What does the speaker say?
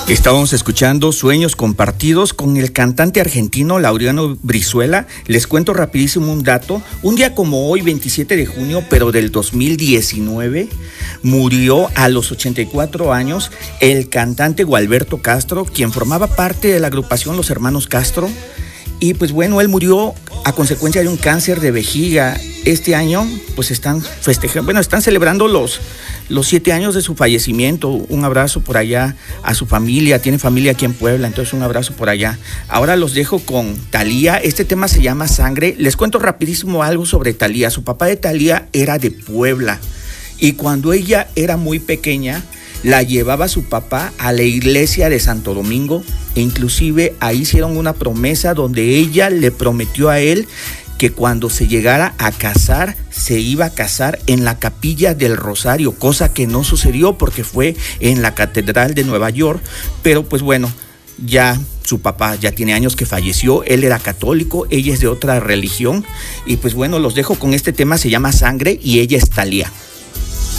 Estábamos escuchando Sueños Compartidos con el cantante argentino Laureano Brizuela. Les cuento rapidísimo un dato. Un día como hoy, 27 de junio, pero del 2019, murió a los 84 años el cantante Gualberto Castro, quien formaba parte de la agrupación Los Hermanos Castro. Y pues bueno, él murió a consecuencia de un cáncer de vejiga. Este año pues están festejando, están celebrando los 7 años de su fallecimiento. Un abrazo por allá a su familia, tiene familia aquí en Puebla, entonces un abrazo por allá. Ahora los dejo con Thalía, este tema se llama Sangre. Les cuento rapidísimo algo sobre Thalía. Su papá de Thalía era de Puebla y cuando ella era muy pequeña, la llevaba su papá a la iglesia de Santo Domingo e inclusive ahí hicieron una promesa donde ella le prometió a él que cuando se llegara a casar, se iba a casar en la Capilla del Rosario, cosa que no sucedió porque fue en la Catedral de Nueva York, pero pues bueno, ya su papá ya tiene años que falleció, él era católico, ella es de otra religión, y pues bueno, los dejo con este tema, se llama Sangre y ella es Thalía.